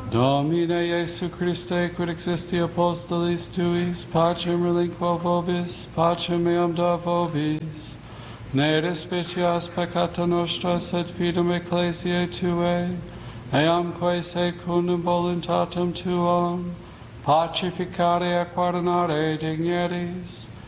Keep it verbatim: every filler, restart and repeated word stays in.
Domine Iesu Christe, quid existi apostolis tuis, pacem relinquo vobis, pacem meam da vobis. Ne despicias peccata nostra, sed fidem ecclesiae Tuae, eamque secundum voluntatem Tuam, pacificare et pardonare digneris,